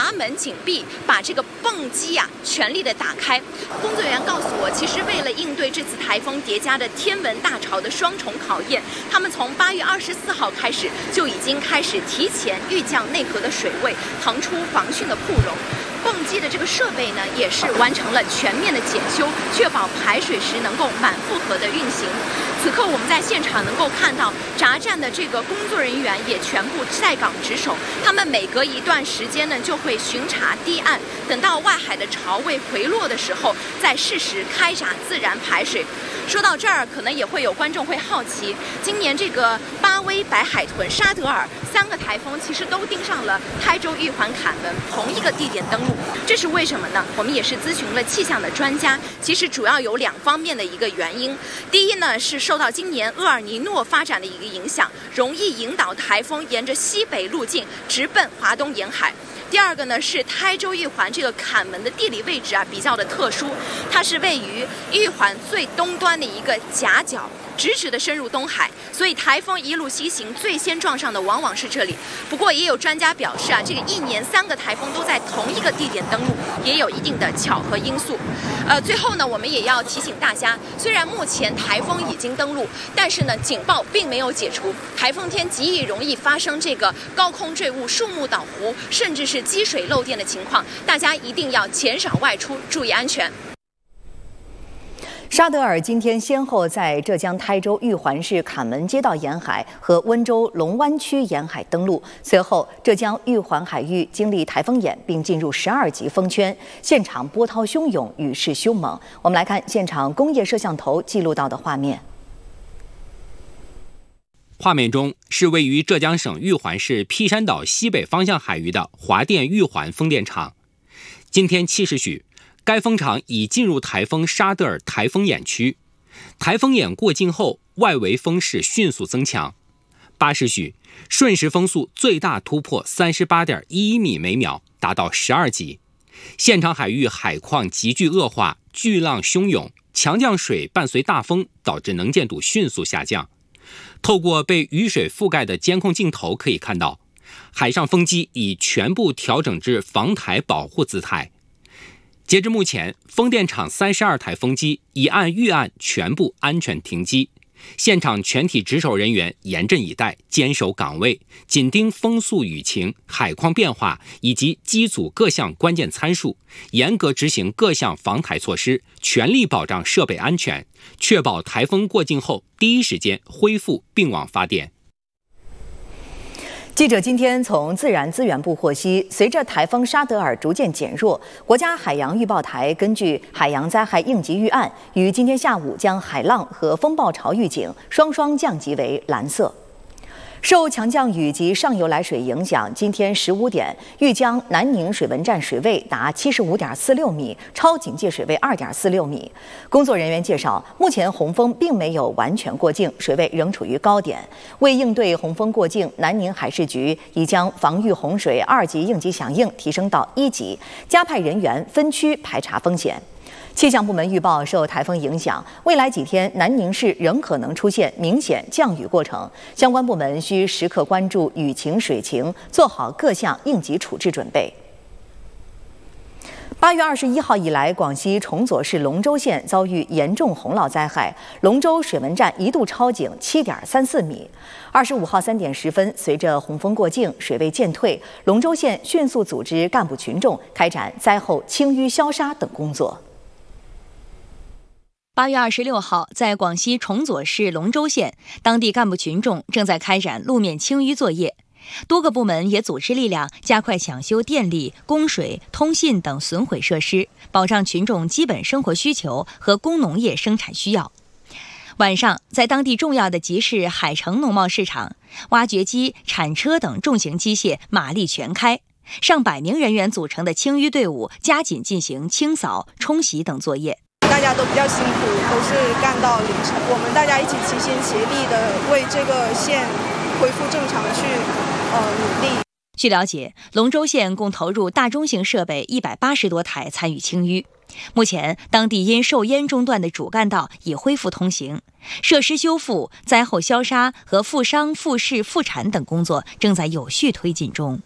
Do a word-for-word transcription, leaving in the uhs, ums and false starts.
闸门紧闭，把这个泵机啊全力的打开。工作人员告诉我，其实为了应对这次台风叠加的天文大潮的双重考验，他们从八月二十四号开始就已经开始提前预降内河的水位，腾出防汛的铺容。泵机的这个设备呢，也是完成了全面的检修，确保排水时能够满负荷的运行。此刻我们在现场能够看到闸站的这个工作人员也全部在岗值守，他们每隔一段时间呢就会巡查堤岸，等到外海的潮位回落的时候，再适时开闸自然排水。说到这儿，可能也会有观众会好奇，今年这个巴威、白海豚、沙德尔三个台风其实都盯上了台州、玉环、坎门同一个地点登陆，这是为什么呢？我们也是咨询了气象的专家，其实主要有两方面的一个原因。第一呢，是受到今年厄尔尼诺发展的一个影响，容易引导台风沿着西北路径直奔华东沿海。第二个呢，是台州玉环这个坎门的地理位置啊比较的特殊，它是位于玉环最东端的一个夹角，直直的深入东海，所以台风一路西行，最先撞上的往往是这里。不过也有专家表示啊，这个一年三个台风都在同一个地点登陆，也有一定的巧合因素。呃，最后呢，我们也要提醒大家，虽然目前台风已经登陆，但是呢，警报并没有解除。台风天极易容易发生这个高空坠物、树木倒湖，甚至是积水漏电的情况，大家一定要减少外出，注意安全。 沙德尔今天先后在浙江台州玉环市坎门街道沿海和温州龙湾区沿海登陆，随后浙江玉环海域经历台风眼，并进入十二级风圈，现场波涛汹涌，雨势凶猛。我们来看现场工业摄像头记录到的画面。 画面中是位于浙江省玉环市劈山岛西北方向海域的华电玉环风电场。今天七时许，该风场已进入台风沙德尔台风眼区，台风眼过境后，外围风势迅速增强。八时许，瞬时风速最大突破 三十八点一一米每秒，达到十二级。现场海域海况急剧恶化，巨浪汹涌，强降水伴随大风，导致能见度迅速下降。透过被雨水覆盖的监控镜头可以看到，海上风机已全部调整至防台保护姿态。截至目前，风电场三十二台风机已按预案全部安全停机，现场全体值守人员严阵以待，坚守岗位，紧盯风速、雨情、海况变化以及机组各项关键参数，严格执行各项防台措施，全力保障设备安全，确保台风过境后第一时间恢复并网发电。 记者今天从自然资源部获悉，随着台风沙德尔逐渐减弱，国家海洋预报台根据海洋灾害应急预案，于今天下午将海浪和风暴潮预警双双降级为蓝色。受强降雨及上游来水影响，今天十五点，豫江南宁水文站水位达七十五点四六米，超警戒水位二点四六米。工作人员介绍，目前洪峰并没有完全过境，水位仍处于高点。为应对洪峰过境，南宁海事局已将防御洪水二级应急响应提升到一级，加派人员分区排查风险。气象部门预报，受台风影响，未来几天南宁市仍可能出现明显降雨过程，相关部门需时刻关注雨情、水情，做好各项应急处置准备。八月二十一号以来，广西崇左市龙州县遭遇严重洪涝灾害，龙州水文站一度超警七点三四米。二十五号三点十分，随着洪峰过境，水位渐退，龙州县迅速组织干部群众开展灾后清淤消杀等工作。 八月二十六号，在广西崇左市龙州县，当地干部群众正在开展路面清淤作业，多个部门也组织力量加快抢修电力、供水、通信等损毁设施，保障群众基本生活需求和工农业生产需要。晚上，在当地重要的集市海城农贸市场，挖掘机、铲车等重型机械马力全开，上百名人员组成的清淤队伍加紧进行清扫、冲洗等作业。 大家都比较辛苦，都是干到凌晨，我们大家一起齐心协力的为这个县恢复正常去呃努力。 据了解，龙州县共投入大中型设备一百八十多台参与清淤。目前，当地因受淹中断的主干道已恢复通行，设施修复、灾后消杀和复商、复市、复产等工作正在有序推进中。